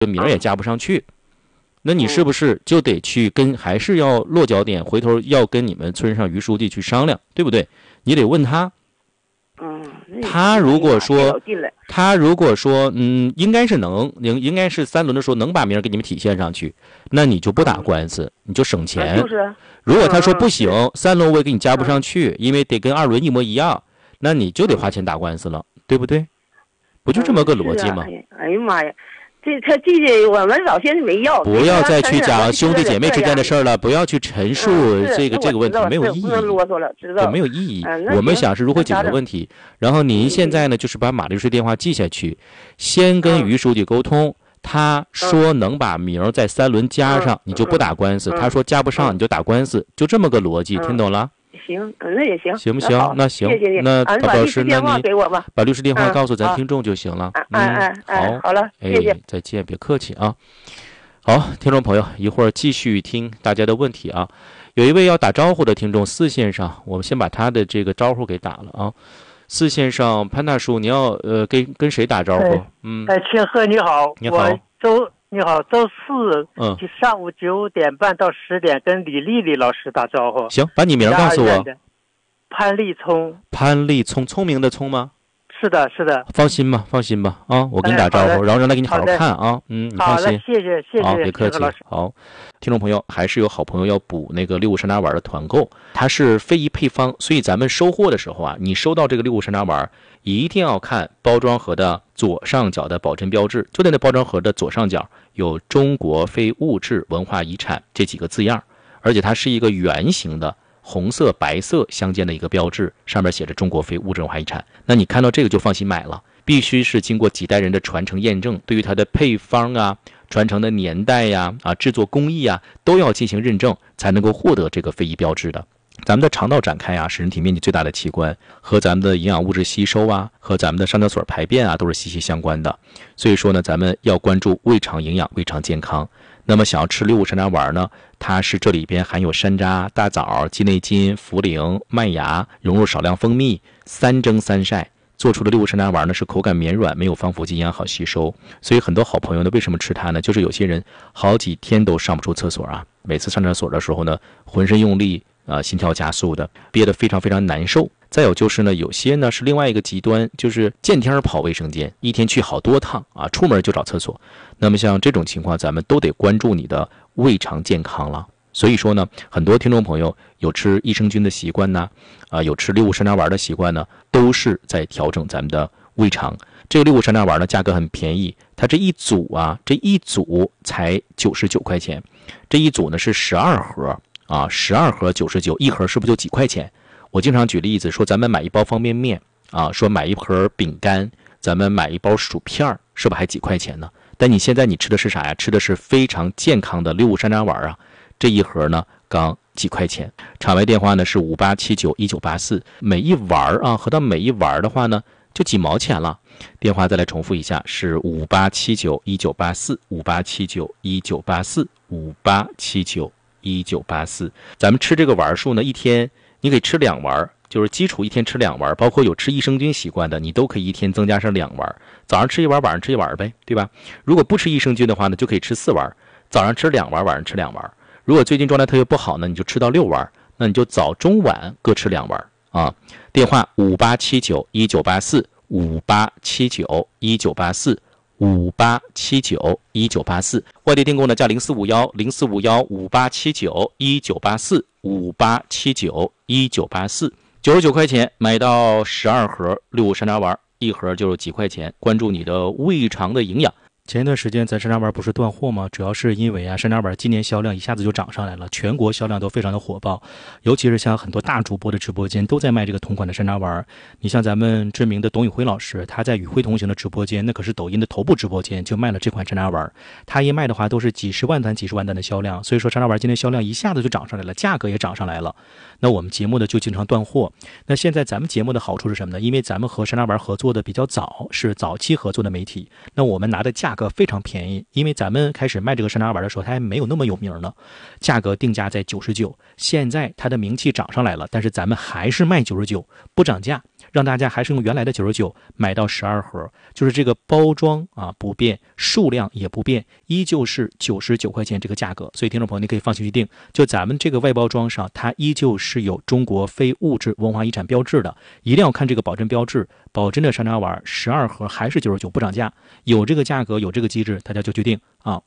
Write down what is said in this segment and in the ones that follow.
名也加不上去。那你是不是就得去还是要落脚点，回头要跟你们村上于书记去商量，对不对？你得问他。他如果说应该是应该是3轮的时候能把名给你们体现上去，那你就不打官司，你就省钱。如果他说不行，3轮我也给你加不上去，因为得跟2轮一模一样，那你就得花钱打官司了，对不对？不就这么个逻辑吗？ 哎呀妈呀，这我们老先生没要。 不要再去讲兄弟姐妹之间的事儿了，不要去陈述这个问题，没有意义，没有意义。我们想是如何解决问题。然后您现在呢，就是把马律师电话记下去，先跟于书记沟通。他说能把名在3轮加上，你就不打官司；他说加不上，你就打官司，就这么个逻辑，听懂了？ 行，那也行， 行不行？那行， 谢谢你。 那把律师电话给我吧， 把律师电话告诉咱听众就行了。 好了，谢谢， 再见，别客气啊。好，听众朋友，一会儿继续听大家的问题啊。有一位要打招呼的听众，4线上，我们先把他的这个招呼给打了啊。4线上，潘大叔，你要跟谁打招呼？ 庆贺你好， 你好， 你好，周四上午9点半到10点跟李丽丽老师打招呼。 行，把你名告诉我。 潘立聪。 潘立聪，聪明的聪吗？ 是的，是的。 放心吧啊，我给你打招呼，然后让他给你好好看啊。你放心。 谢谢。 好，别客气。好，听众朋友，还是有好朋友要补那个65山楂丸的团购，它是非遗配方，所以咱们收货的时候啊，你收到这个65山楂丸，一定要看包装盒的左上角的保真标志，就在那包装盒的左上角有中国非物质文化遗产这几个字样，而且它是一个圆形的红色白色相间的一个标志，上面写着中国非物质文化遗产。那你看到这个就放心买了，必须是经过几代人的传承验证，对于它的配方啊、传承的年代呀、制作工艺啊，都要进行认证，才能够获得这个非遗标志的。咱们的肠道展开啊，是人体面积最大的器官，和咱们的营养物质吸收啊，和咱们的上厕所排便啊，都是息息相关的。所以说呢，咱们要关注胃肠营养、胃肠健康。那么想要吃65山楂丸呢，它是这里边含有山楂、大枣、鸡内金、茯苓、麦芽，融入少量蜂蜜，3蒸3晒做出的65山楂丸呢，是口感绵软，没有防腐剂，营养好吸收。所以很多好朋友呢，为什么吃它呢？就是有些人好几天都上不出厕所啊，每次上厕所的时候呢，浑身用力心跳加速的，憋得非常非常难受。再有就是呢，有些呢是另外一个极端，就是见天跑卫生间，一天去好多趟啊，出门就找厕所。那么像这种情况，咱们都得关注你的胃肠健康了。所以说呢，很多听众朋友有吃益生菌的习惯呢，有吃65山楂丸的习惯呢，都是在调整咱们的胃肠。这个65山楂丸呢，价格很便宜，它这一组才99块钱，这一组呢是12盒，12盒99，一盒是不是就几块钱？我经常举例子说，咱们买一包方便面说买一盒饼干，咱们买一包薯片，是不是还几块钱呢？但你现在你吃的是啥呀？吃的是非常健康的65山楂丸啊，这一盒呢刚几块钱。场外电话呢是58791984，每一丸合到每一丸的话呢就几毛钱了。电话再来重复一下，是58791984，58791984，58791984。咱们吃这个丸数呢，一天你可以吃2丸，就是基础一天吃2丸，包括有吃益生菌习惯的，你都可以一天增加上2丸，早上吃1丸，晚上吃1丸呗，对吧？如果不吃益生菌的话呢，就可以吃4丸，早上吃2丸，晚上吃2丸。如果最近状态特别不好呢，你就吃到6丸，那你就早中晚各吃2丸啊。电话58791984，58791984，58791984。外地订购呢加045104515879，58791984，99块钱买到12盒65山楂丸，一盒就是几块钱。关注你的胃肠的营养。前一段时间咱山楂丸不是断货吗？主要是因为山楂丸今年销量一下子就涨上来了，全国销量都非常的火爆，尤其是像很多大主播的直播间都在卖这个同款的山楂丸。你像咱们知名的董宇辉老师，他在宇辉同行的直播间，那可是抖音的头部直播间，就卖了这款山楂丸。他一卖的话都是几十万单的销量，所以说山楂丸今天销量一下子就涨上来了，价格也涨上来了。那我们节目呢就经常断货。那现在咱们节目的好处是什么呢？因为咱们和山楂丸合作的比较早，是早期合作的媒体，那我们拿的价格非常便宜，因为咱们开始卖这个山楂丸的时候，它还没有那么有名呢，价格定价在99，现在它的名气涨上来了，但是咱们还是卖99，不涨价， 让大家还是用原来的99买到12盒，就是这个包装啊不变，数量也不变，依旧是99块钱这个价格。所以听众朋友，你可以放心去订，就咱们这个外包装上，它依旧是有中国非物质文化遗产标志的，一定要看这个保真标志，保真的山楂丸12盒还是99，不涨价，有这个价格，有这个机制，大家就去订啊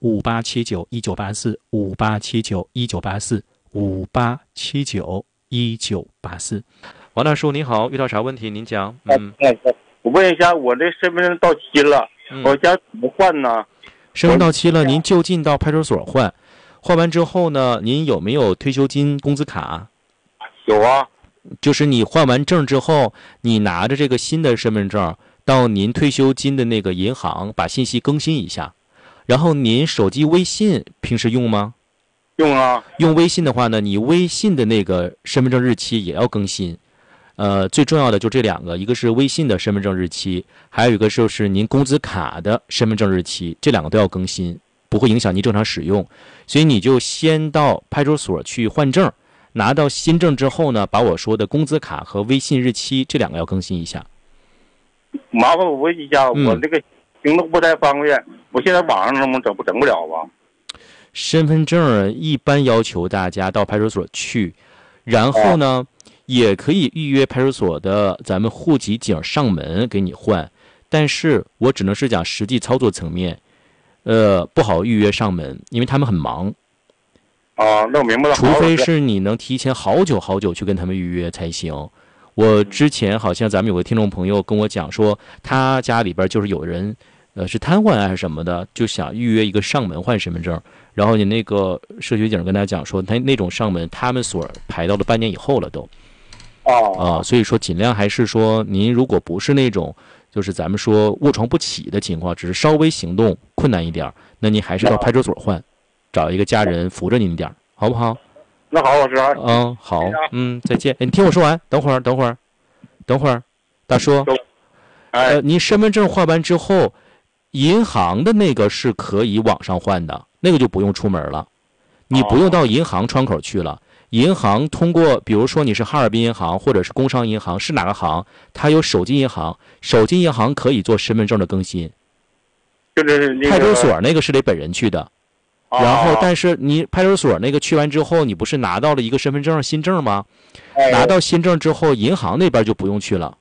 ，58791984，58791984，58791984。王大叔您好，遇到啥问题您讲。 我问一下，我这身份证到期了，我家怎么换呢？ 身份到期了，您就近到派出所换。换完之后呢，您有没有退休金、工资卡？ 有啊。 就是你换完证之后，你拿着这个新的身份证到您退休金的那个银行把信息更新一下。然后您手机微信平时用吗？ 用啊。 用微信的话呢，你微信的那个身份证日期也要更新。最重要的就这2个，一个是微信的身份证日期，还有一个就是您工资卡的身份证日期，这2个都要更新，不会影响您正常使用。所以你就先到派出所去换证，拿到新证之后呢，把我说的工资卡和微信日期这2个要更新一下。 麻烦我问一下，我这个行动不太方便，我现在网上整不了吧？ 身份证一般要求大家到派出所去，然后呢，也可以预约派出所的咱们户籍警上门给你换，但是我只能是讲实际操作层面，不好预约上门，因为他们很忙。 啊，那我明白了。 除非是你能提前好久去跟他们预约才行。我之前好像咱们有个听众朋友跟我讲说，他家里边就是有人，是瘫痪还是什么的，就想预约一个上门换身份证，然后你那个社区警跟他讲说，他那种上门他们所排到了半年以后了都。所以说尽量还是说，您如果不是那种就是咱们说卧床不起的情况，只是稍微行动困难一点，那您还是到派出所换，找一个家人扶着您一点，好不好？ 那好，老师。 好，再见。你听我说完，等会儿，大叔，您身份证换完之后，银行的那个是可以网上换的，那个就不用出门了，你不用到银行窗口去了。银行通过，比如说你是哈尔滨银行或者是工商银行，是哪个行，它有手机银行，手机银行可以做身份证的更新。 就是派出所那个是得本人去的。然后，但是你派出所那个去完之后，你不是拿到了一个身份证新证吗？拿到新证之后，银行那边就不用去了。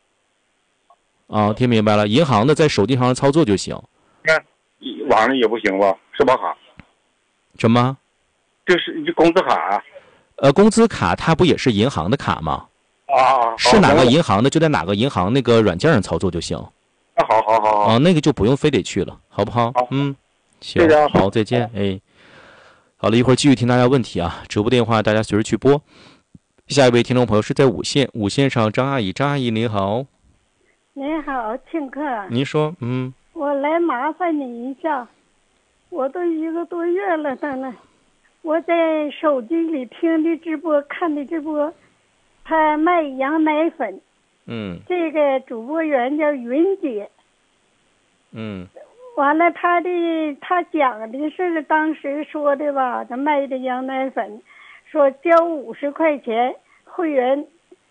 听明白了？银行的在手机上操作就行。 网上也不行吧？社保卡？ 什么？ 这是工资卡。 工资卡它不也是银行的卡吗？是哪个银行的就在哪个银行那个软件上操作就行。 好。 那个就不用非得去了，好不好？行，好，再见。好了，一会儿继续听大家问题啊，直播电话大家随时去拨。下一位听众朋友是在五线上，张阿姨您好。 您好，庆客。 您说， 我来麻烦你一下，我都1个多月了呢。我在手机里听的直播，看的直播，他卖羊奶粉。这个主播员叫云姐。完了，他讲的是当时说的吧，他卖的羊奶粉，说交50块钱会员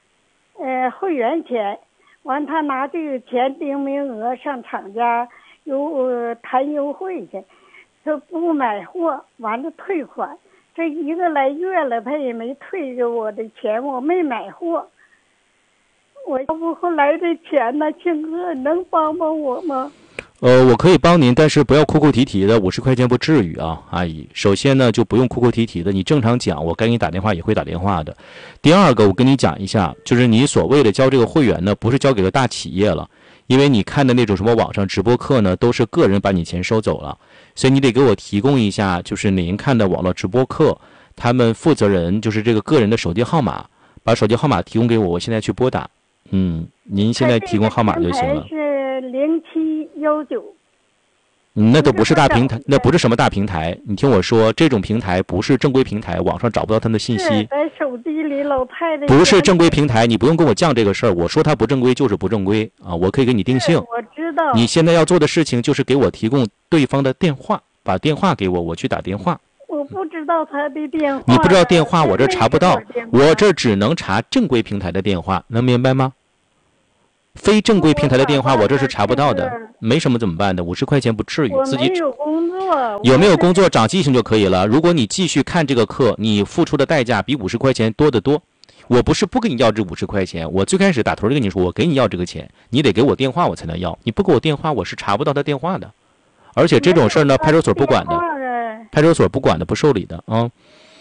钱，完他拿这个钱订名额上厂家谈优惠去。他不买货，完了退款，这1个来月了，他也没退给我的钱，我没买货。我要不后来这钱呢，庆哥能帮帮我吗？ 我可以帮您，但是不要哭哭啼啼的，50块钱不至于啊，阿姨。首先呢，就不用哭哭啼啼的，你正常讲，我该给你打电话也会打电话的。第二个，我跟你讲一下，就是你所谓的交这个会员呢，不是交给了大企业了，因为你看的那种什么网上直播课呢，都是个人把你钱收走了，所以你得给我提供一下，就是您看的网络直播课，他们负责人就是这个个人的手机号码，把手机号码提供给我，我现在去拨打。您现在提供号码就行了。 是0719。 那都不是大平台，那不是什么大平台。你听我说，这种平台不是正规平台，网上找不到他们的信息。 在手机里老太太。 不是正规平台，你不用跟我犟这个事儿。我说它不正规就是不正规啊，我可以给你定性。 我知道。 你现在要做的事情就是给我提供对方的电话，把电话给我，我去打电话。 我不知道他的电话。 你不知道电话，我这查不到，我这只能查正规平台的电话，能明白吗？ 非正规平台的电话我这是查不到的，没什么怎么办的，50块钱不至于。自己有工作， 有没有工作长记性就可以了。如果你继续看这个课，你付出的代价比50块钱多得多。我不是不跟你要这50块钱，我最开始打头就跟你说，我给你要这个钱，你得给我电话我才能要，你不给我电话我是查不到他电话的。而且这种事呢，派出所不管的，派出所不管的，不受理的啊。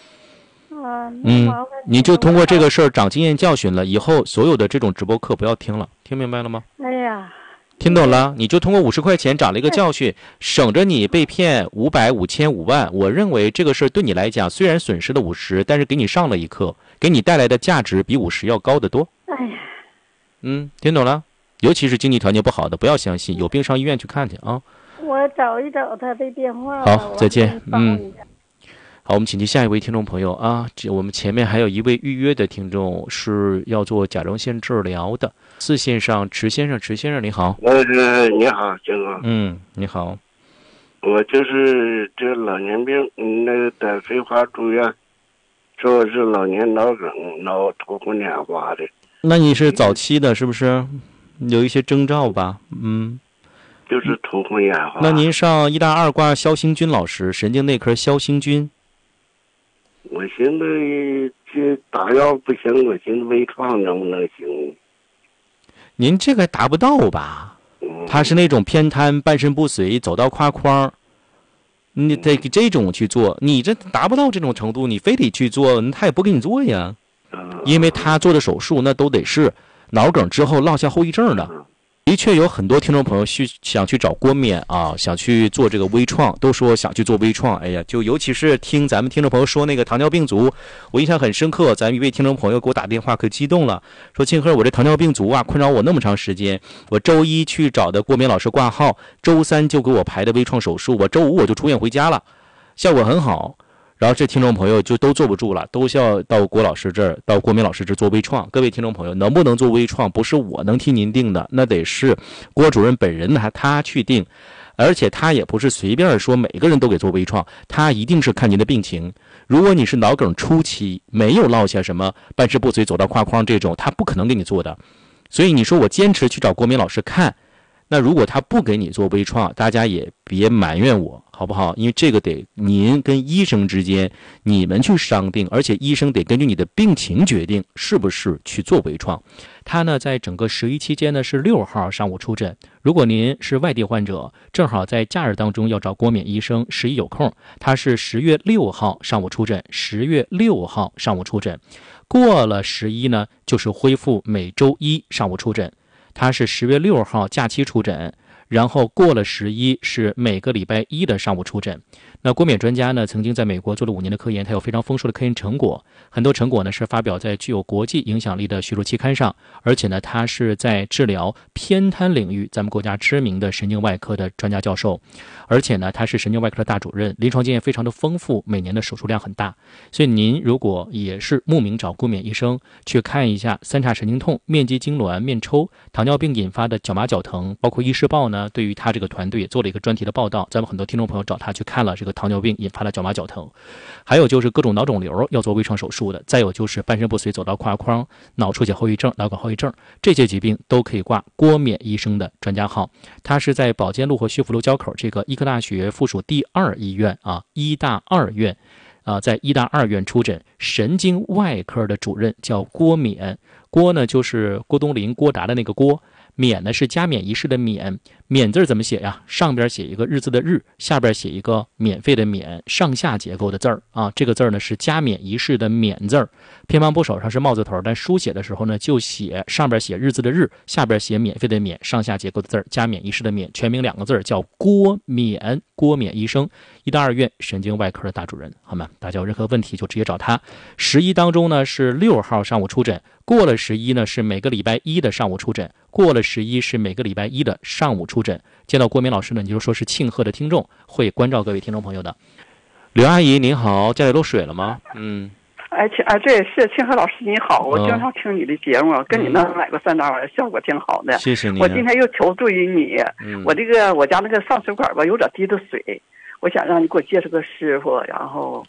你就通过这个事儿长经验教训了，以后所有的这种直播课不要听了，听明白了吗？ 哎呀， 听懂了，你就通过50块钱长了一个教训，省着你被骗500、5000、5万。我认为这个事儿对你来讲虽然损失了50，但是给你上了一课，给你带来的价值比50要高得多。 哎呀， 听懂了。尤其是经济条件不好的，不要相信，有病上医院去看去啊。 我找一找他的电话。 好，再见。好，我们请进下一位听众朋友啊。我们前面还有一位预约的听众是要做甲状腺治疗的。4线上池先生你好。 你好，金哥。 你好。 我就是这老年病，那个在飞花住院，说是老年脑梗、脑头昏眼花的。 那你是早期的，是不是？有一些征兆吧？ 就是头昏眼花。 那您上医大2挂肖兴军老师，神经内科肖兴军。 我寻思这打药不行，我寻思微创能不能行？ 您这个达不到吧？他是那种偏瘫、半身不遂、走道跨框，你得这种去做。你这达不到这种程度，你非得去做，他也不给你做呀。因为他做的手术那都得是脑梗之后落下后遗症的。的确有很多听众朋友想去找郭冕啊，想去做这个微创，都说想去做微创。哎呀，就尤其是听咱们听众朋友说那个糖尿病足，我印象很深刻。咱们一位听众朋友给我打电话，可激动了，说庆贺我这糖尿病足啊，困扰我那么长时间。我周一去找的郭冕老师挂号，周3就给我排的微创手术，我周5我就出院回家了，效果很好。然后这听众朋友就都坐不住了，都需要到郭老师这儿，到郭冕老师这儿做微创。各位听众朋友，能不能做微创不是我能替您定的，那得是郭主任本人他去定，而且他也不是随便说每个人都给做微创，他一定是看您的病情。如果你是脑梗初期，没有落下什么半身不遂、走道跨框这种，他不可能给你做的。所以你说我坚持去找郭冕老师看，那如果他不给你做微创，大家也别埋怨我，好不好？因为这个得您跟医生之间你们去商定，而且医生得根据你的病情决定是不是去做微创。他呢在整个11期间呢是6号上午出诊。如果您是外地患者，正好在假日当中要找郭冕医生，11有空，他是10月6号上午出诊，10月6号上午出诊。过了11呢，就是恢复每周1上午出诊。他是10月6号假期出诊，然后过了11是每个礼拜1的上午出诊。那郭冕专家呢，曾经在美国做了5年的科研，他有非常丰硕的科研成果，很多成果呢是发表在具有国际影响力的学术期刊上，而且呢，他是在治疗偏瘫领域咱们国家知名的神经外科的专家教授，而且呢，他是神经外科的大主任，临床经验非常的丰富，每年的手术量很大。所以您如果也是慕名找郭冕医生去看一下3叉神经痛、面肌痉挛、面抽、糖尿病引发的脚麻脚疼，包括医师报呢对于他这个团队也做了一个专题的报道，咱们很多听众朋友找他去看了这个糖尿病引发的脚麻脚疼，还有就是各种脑肿瘤要做微创手术的，再有就是半身不遂、走道跨框、脑出血后遗症、脑梗后遗症，这些疾病都可以挂郭冕医生的专家号。他是在保监路和徐福路交口这个医科大学附属第2医院啊，医大2院在医大2院出诊，神经外科的主任叫郭冕。郭呢就是郭冬临、郭达的那个郭，冕呢是加冕仪式的冕。冕字怎么写呀？上边写一个日字的日，下边写一个免费的免，上下结构的字儿啊。这个字儿呢是加冕仪式的冕字儿，偏旁部首上是帽字头，但书写的时候呢就写上边写日字的日，下边写免费的免，上下结构的字儿，加冕仪式的冕。全名2个字叫郭冕，郭冕医生，医大2院神经外科的大主任，好吗？大家有任何问题就直接找他。11当中呢是6号上午出诊，过了11呢是每个礼拜1的上午出诊，过了11是每个礼拜1的上午出诊。见到郭冕老师呢，你就说是庆贺的听众，会关照各位听众朋友的。刘阿姨您好，家里漏水了吗？ 对，是庆贺老师你好，我经常听你的节目，跟你那买过3大碗，效果挺好的。 谢谢你。 我今天又求助于你，我家那个上水管吧有点滴的水，我想让你给我介绍个师傅，然后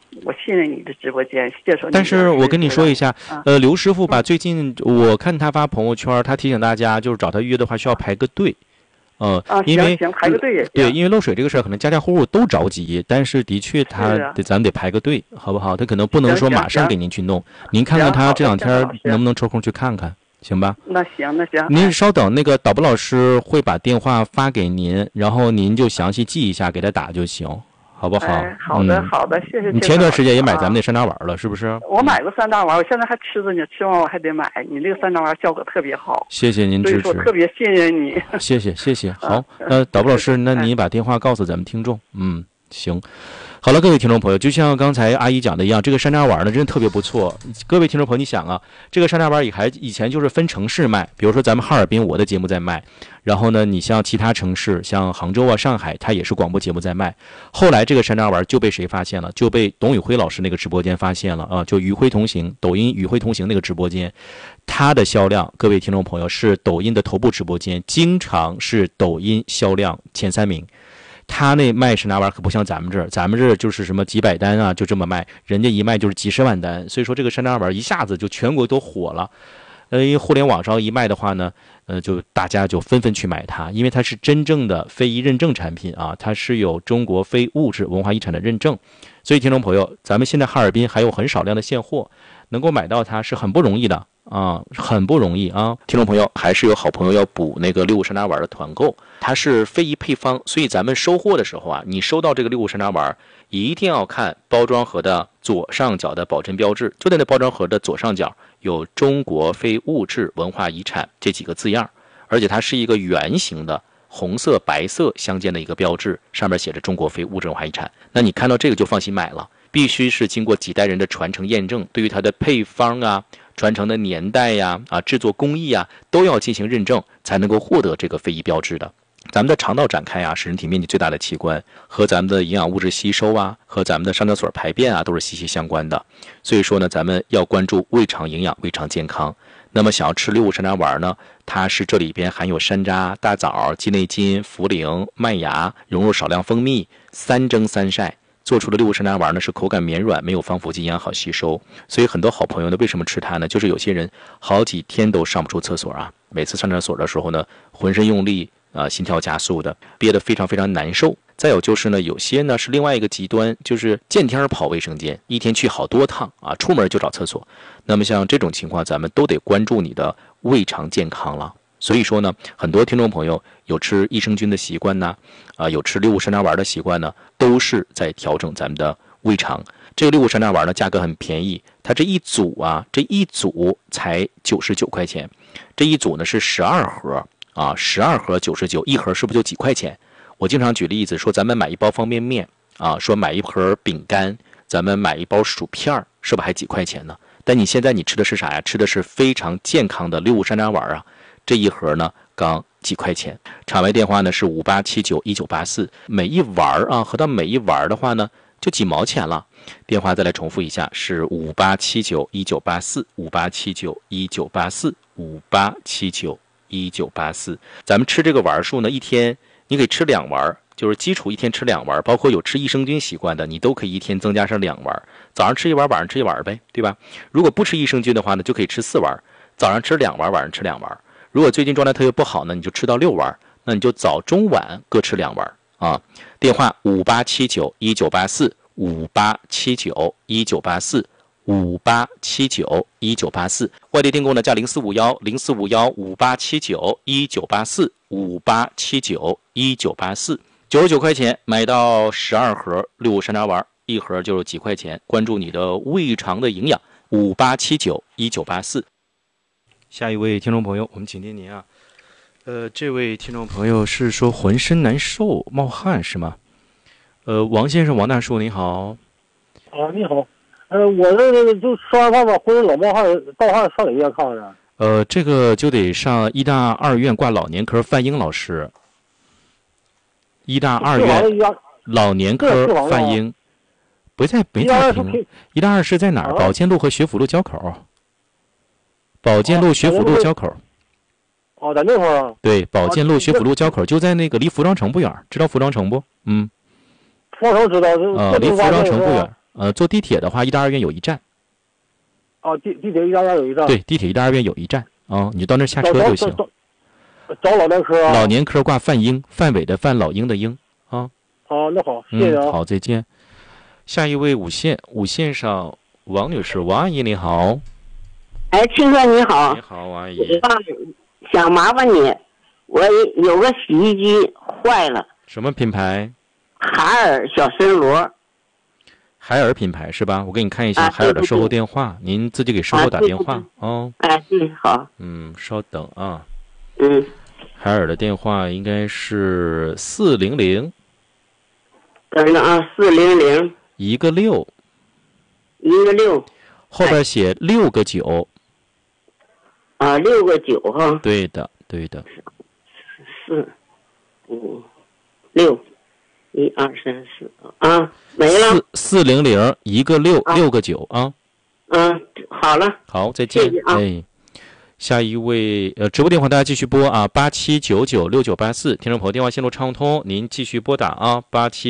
我信任你的直播间，谢谢。 但是我跟你说一下，刘师傅吧，最近我看他发朋友圈，他提醒大家，就是找他预约的话需要排个队。因为行排个队也行。 对，因为漏水这个事儿，可能家家户户都着急，但是的确咱得排个队，好不好？他可能不能说马上给您去弄，您看看他这2天能不能抽空去看看，行吧？ 那行。 您稍等，那个导播老师会把电话发给您，然后您就详细记一下，给他打就行。好不好？ 好的，谢谢。 你前段时间也买咱们那山楂丸了，是不是？ 我买过山楂丸，我现在还吃着呢，吃完我还得买。你这个山楂丸效果特别好， 谢谢您支持， 所以说特别信任你。 谢谢。好，导播老师，那你把电话告诉咱们听众。行。好了，各位听众朋友，就像刚才阿姨讲的一样，这个山楂丸呢真的特别不错。各位听众朋友，你想啊，这个山楂丸以前就是分城市卖，比如说咱们哈尔滨我的节目在卖，然后呢，你像其他城市，像杭州啊、上海，它也是广播节目在卖。后来这个山楂丸就被谁发现了？就被董宇辉老师那个直播间发现了啊，就与辉同行，抖音与辉同行那个直播间，它的销量，各位听众朋友是抖音的头部直播间，经常是抖音销量前3名。他那卖山楂丸可不像咱们这儿就是什么几百单啊，就这么卖，人家一卖就是几十万单，所以说这个山楂丸一下子就全国都火了。因为互联网上一卖的话呢，就大家就纷纷去买它，因为它是真正的非遗认证产品啊，它是有中国非物质文化遗产的认证，所以听众朋友，咱们现在哈尔滨还有很少量的现货，能够买到它是很不容易的。很不容易啊！听众朋友，还是有好朋友要补那个65山楂丸的团购，它是非遗配方，所以咱们收货的时候啊，你收到这个65山楂丸，一定要看包装盒的左上角的保真标志，就在那包装盒的左上角有中国非物质文化遗产这几个字样，而且它是一个圆形的红色白色相间的一个标志，上面写着中国非物质文化遗产。那你看到这个就放心买了，必须是经过几代人的传承验证，对于它的配方啊、传承的年代呀、制作工艺啊，都要进行认证，才能够获得这个非遗标志的。咱们的肠道展开啊，是人体面积最大的器官，和咱们的营养物质吸收啊，和咱们的上厕所排便啊，都是息息相关的。所以说呢，咱们要关注胃肠营养、胃肠健康。那么想要吃65山楂丸呢，它是这里边含有山楂、大枣、鸡内金、茯苓、麦芽，融入少量蜂蜜，3蒸3晒。做出的65山楂丸呢是口感绵软，没有防腐剂，营养好吸收。所以很多好朋友呢，为什么吃它呢？就是有些人好几天都上不出厕所啊，每次上厕所的时候呢，浑身用力心跳加速的，憋得非常非常难受。再有就是呢，有些呢是另外一个极端，就是见天跑卫生间，一天去好多趟啊，出门就找厕所。那么像这种情况，咱们都得关注你的胃肠健康了。所以说呢，很多听众朋友有吃益生菌的习惯呢，有吃65山楂丸的习惯呢，都是在调整咱们的胃肠。这个65山楂丸呢，价格很便宜，它这一组才99块钱，这一组呢是12盒啊，12盒99，一盒是不是就几块钱？我经常举例子说，咱们买一包方便面啊，说买一盒饼干，咱们买一包薯片，是不是还几块钱呢？但你现在你吃的是啥呀？吃的是非常健康的65山楂丸啊。这一盒呢，刚几块钱。场外电话呢是58791984，每一丸啊，合到每一丸的话呢，就几毛钱了。电话再来重复一下，是58791984，58791984，58791984。咱们吃这个丸数呢，一天你可以吃2丸，就是基础一天吃2丸，包括有吃益生菌习惯的，你都可以一天增加上2丸，早上吃1丸，晚上吃1丸呗，对吧？如果不吃益生菌的话呢，就可以吃4丸，早上吃2丸，晚上吃2丸。如果最近状态特别不好呢，你就吃到6丸，那你就早中晚各吃2丸啊。电话58791984，58791984，58791984。外地订购呢加045104515879，58791984，99块钱买到12盒65山楂丸，一盒就是几块钱。关注你的胃肠的营养，58791984。下一位听众朋友，我们请听您啊。这位听众朋友是说浑身难受、冒汗是吗？王先生、王大叔，你好。 你好。我这就吃完饭吧，浑身老冒汗，盗汗上哪医院看看？ 这个就得上医大2院挂老年科范英老师。医大2院老年科范英，没在平。医大2是在哪儿？保健路和学府路交口。保健路学府路交口。 在那块儿。 对，保健路学府路交口，就在那个离服装城不远，知道服装城不？ 服装城知道。 离服装城不远。 坐地铁的话，医大二院有一站。 哦，地铁医大二院有一站。 对，地铁医大二院有一站啊，你就到那儿下车就行。 找老年科啊。 老年科挂范英，范伟的范，老鹰的鹰啊。 好，那好，谢谢啊。 好，再见。下一位五线上王女士，王阿姨你好。 哎，青哥你好。 你好，王阿姨。 想麻烦你，我有个洗衣机坏了。 什么品牌？ 海尔小森罗。 海尔品牌是吧？我给你看一下海尔的售后电话，您自己给售后打电话哦。 哎，对，好。 稍等啊。 海尔的电话应该是400。 等着啊，400。 一个6，后边写6个9。 啊，6个9哈。 对的。 4、5、6，1、2、3、4啊，没了。 400，一个6个9啊。 好了。 好，再见。谢谢啊。下一位直播电话大家继续拨啊，87996984，听众朋友电话线路畅通，您继续拨打啊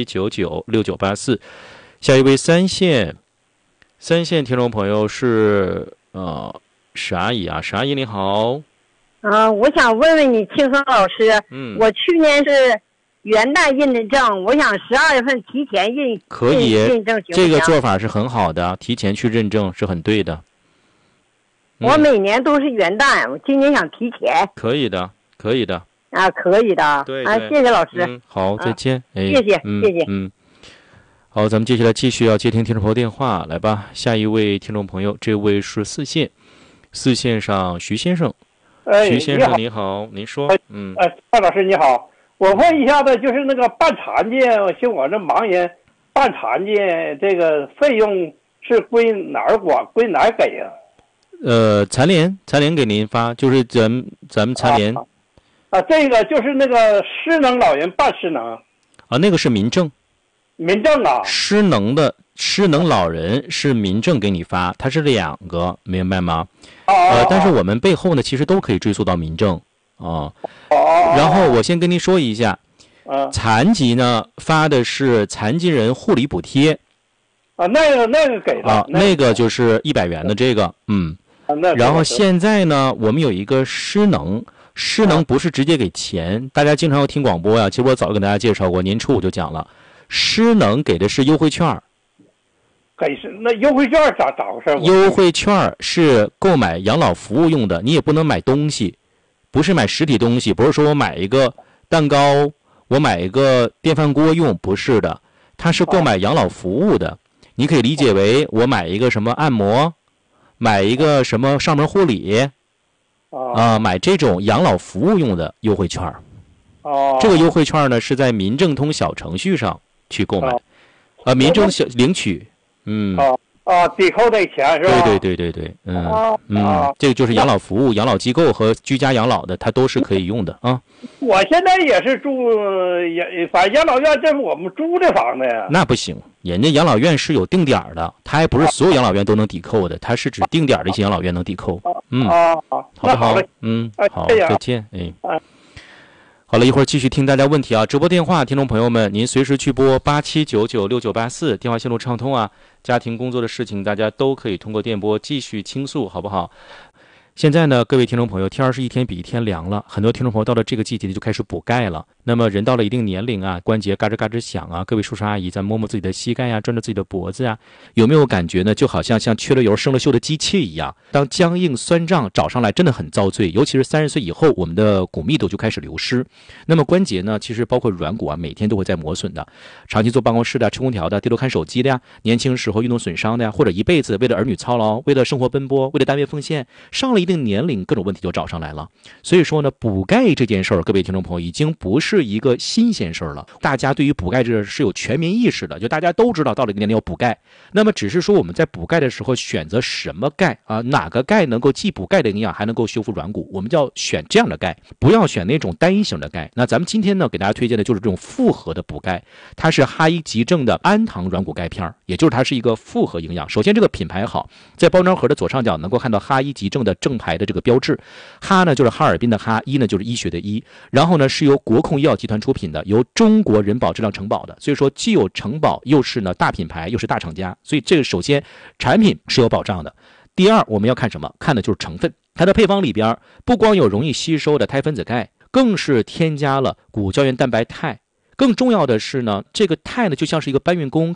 ，87996984。下一位三线听众朋友是史阿姨啊，史阿姨你好。 我想问问你，青松老师，我去年是元旦印的证，我想12月份提前印， 可以印证行不行？ 这个做法是很好的，提前去认证是很对的。 我每年都是元旦，我今年想提前。 可以的。 啊，可以的。 对。 谢谢老师。 好，再见。 谢谢。 好，咱们接下来继续要接听听众朋友电话，来吧。下一位听众朋友，这位是四线上徐先生。徐先生你好，您说。 范老师你好，我问一下子，就是那个办残疾，像我这盲人办残疾，这个费用是归哪儿管，归哪儿给呀？ 残联给您发，就是咱们残联。 这个就是那个失能老人办失能。 那个是民政。 民政啊。 失能老人是民政给你发，它是2个，明白吗？但是我们背后呢，其实都可以追溯到民政啊。然后我先跟您说一下，残疾呢发的是残疾人护理补贴。 那个给的。 那个就是100元的这个，然后现在呢，我们有一个失能不是直接给钱，大家经常要听广播呀。其实我早就跟大家介绍过，年初我就讲了，失能给的是优惠券。 那优惠券咋回事？ 优惠券是购买养老服务用的，你也不能买东西，不是买实体东西，不是说我买一个蛋糕，我买一个电饭锅用，不是的，它是购买养老服务的。你可以理解为我买一个什么按摩，买一个什么上门护理，买这种养老服务用的优惠券。这个优惠券呢是在民政通小程序上去购买，民政领取。 抵扣这钱是吧？ 对，这个就是养老服务、养老机构和居家养老的，它都是可以用的啊。 我现在也是住反正养老院，这是我们租的房子呀。 那不行，人家养老院是有定点的，它还不是所有养老院都能抵扣的，它是指定点的一些养老院能抵扣。好不好？好，再见。好了，一会儿继续听大家问题啊！直播电话，听众朋友们，您随时去拨87996984，电话线路畅通啊！家庭工作的事情，大家都可以通过电波继续倾诉，好不好？现在呢，各位听众朋友，天儿是一天比一天凉了，很多听众朋友到了这个季节就开始补钙了。那么人到了一定年龄啊，关节嘎吱嘎吱响啊，各位叔叔阿姨在摸摸自己的膝盖啊，转着自己的脖子啊，有没有感觉呢？就好像缺了油生了锈的机器一样，当僵硬酸胀找上来，真的很遭罪。尤其是30岁以后，我们的骨密度就开始流失。那么关节呢，其实包括软骨啊，每天都会在磨损的。长期坐办公室的、吹空调的、低头看手机的呀，年轻时候运动损伤的呀，或者一辈子为了儿女操劳、为了生活奔波、为了单位奉献，上了一定年龄，各种问题就找上来了。所以说呢，补钙这件事儿，各位听众朋友已经不是一个新鲜事儿了。大家对于补钙这个是有全民意识的，就大家都知道到了一个年龄要补钙。那么只是说我们在补钙的时候选择什么钙啊？哪个钙能够既补钙的营养，还能够修复软骨？我们就要选这样的钙，不要选那种单一型的钙。那咱们今天呢，给大家推荐的就是这种复合的补钙，它是哈医急症的氨糖软骨钙片，也就是它是一个复合营养。首先这个品牌好，在包装盒的左上角能够看到哈医急症的正正牌的这个标志。哈呢就是哈尔滨的哈，医呢就是医学的医，然后呢是由国控医药集团出品的，由中国人保质量承保的，所以说既有承保又是呢大品牌又是大厂家，所以这个首先产品是有保障的。第二，我们要看什么？看的就是成分。它的配方里边不光有容易吸收的钛分子钙，更是添加了骨胶原蛋白肽。更重要的是呢，这个肽呢就像是一个搬运工，